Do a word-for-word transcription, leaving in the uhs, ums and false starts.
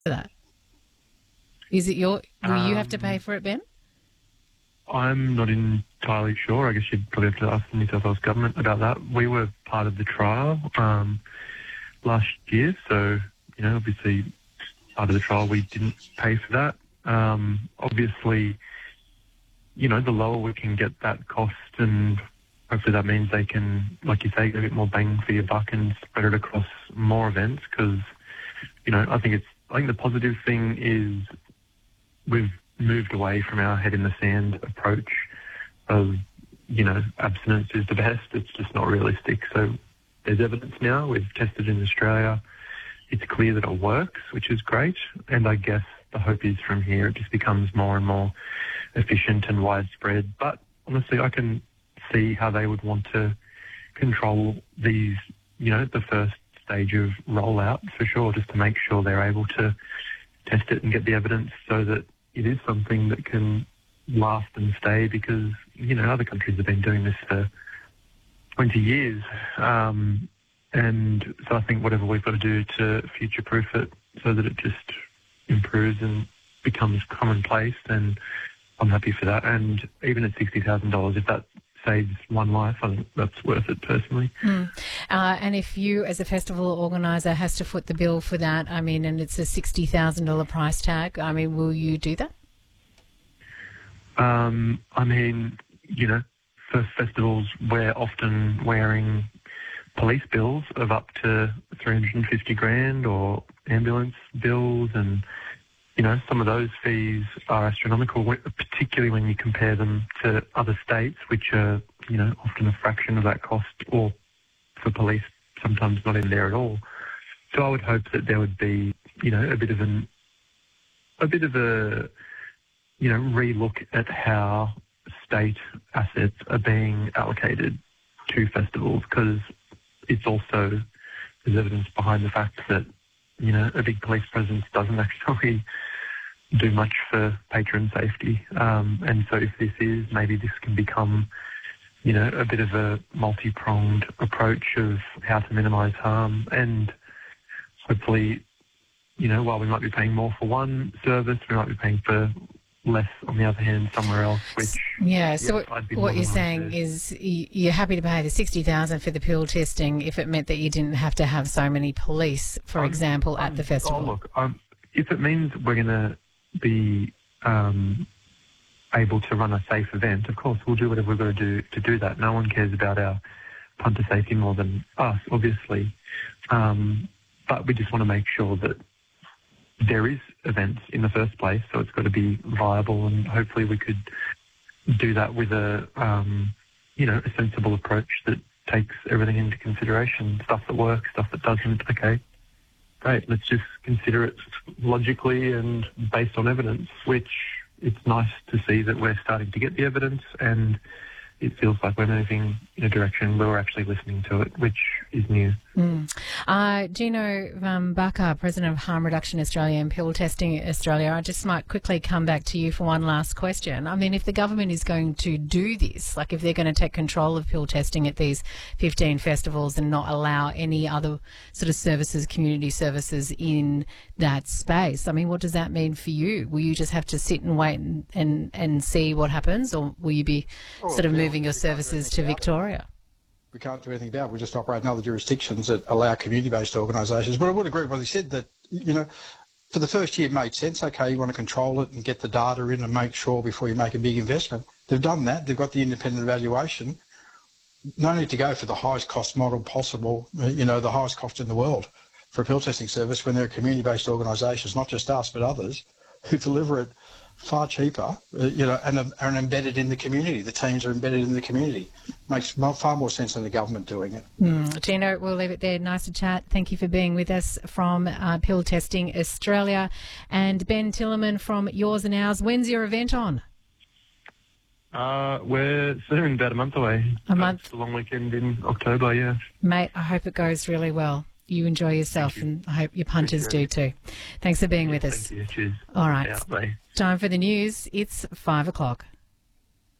for that? Is it your? Will Um, you have to pay for it, Ben? I'm not entirely sure. I guess you'd probably have to ask the New South Wales government about that. We were part of the trial um, last year, so, you know, obviously part of the trial we didn't pay for that. Um, obviously, you know, the lower we can get that cost, and hopefully that means they can, like you say, get a bit more bang for your buck and spread it across more events, because, you know, I think it's, I think the positive thing is we've moved away from our head in the sand approach of, you know, abstinence is the best. It's just not realistic. So there's evidence now. We've tested in Australia. It's clear that it works, which is great. And I guess the hope is from here it just becomes more and more efficient and widespread. But honestly, I can see how they would want to control these, you know, the first stage of rollout for sure, just to make sure they're able to test it and get the evidence so that it is something that can last and stay, because, you know, other countries have been doing this for twenty years. Um, and so I think whatever we've got to do to future-proof it so that it just improves and becomes commonplace, then I'm happy for that. And even at sixty thousand dollars, if that saves one life, I think that's worth it personally. Mm. Uh, and if you, as a festival organiser, has to foot the bill for that, I mean, and it's a sixty thousand dollars price tag, I mean, will you do that? Um, I mean, you know, for festivals, we're often wearing police bills of up to three hundred fifty grand or ambulance bills, and, you know, some of those fees are astronomical, particularly when you compare them to other states, which are, you know, often a fraction of that cost, or for police, sometimes not in there at all. So I would hope that there would be, you know, a bit of an, a bit of a, you know, relook at how state assets are being allocated to festivals, because it's also, there's evidence behind the fact that, you know, a big police presence doesn't actually do much for patron safety. Um, and so if this is, maybe this can become, you know, a bit of a multi-pronged approach of how to minimise harm. And hopefully, you know, while we might be paying more for one service, we might be paying for less on the other hand somewhere else, which... Yeah, so yes, what, what you're saying to... is you're happy to pay the sixty thousand dollars for the pill testing if it meant that you didn't have to have so many police, for um, example, um, at the festival. Oh, look, um, if it means we're going to be um, able to run a safe event, of course we'll do whatever we've got to do to do that. No one cares about our punter safety more than us, obviously. Um, but we just want to make sure that there is events in the first place, so it's got to be viable, and hopefully we could do that with a, um, you know, a sensible approach that takes everything into consideration, stuff that works, stuff that doesn't. Okay, great, let's just consider it logically and based on evidence, which it's nice to see that we're starting to get the evidence, and it feels like we're moving in a direction where we're actually listening to it, which is new. Mm. Uh, Gino um, Baca, President of Harm Reduction Australia and Pill Testing Australia, I just might quickly come back to you for one last question. I mean, if the government is going to do this, like if they're going to take control of pill testing at these fifteen festivals and not allow any other sort of services, community services in that space, I mean, what does that mean for you? Will you just have to sit and wait and, and, and see what happens, or will you be oh, sort of yeah, moving your services to Victoria? We can't do anything about it. We just operate in other jurisdictions that allow community-based organisations. But I would agree with what he said, that, you know, for the first year it made sense. Okay, you want to control it and get the data in and make sure before you make a big investment. They've done that. They've got the independent evaluation. No need to go for the highest cost model possible, you know, the highest cost in the world for a pill testing service when there are community-based organisations, not just us but others, who deliver it far cheaper, uh, you know, and are embedded in the community. The teams are embedded in the community. Makes far more sense than the government doing it. Mm. Gino, we'll leave it there. Nice to chat. Thank you for being with us from uh, Pill Testing Australia. And Ben Tillerman from Yours and Ours. When's your event on? Uh, we're soon, about a month away. A month? It's a long weekend in October, yeah. Mate, I hope it goes really well. You enjoy yourself, you. and I hope your punters do too. Thanks for being yeah, with us. Thank you. Cheers. All right. Yeah, bye. Time for the news. It's five o'clock.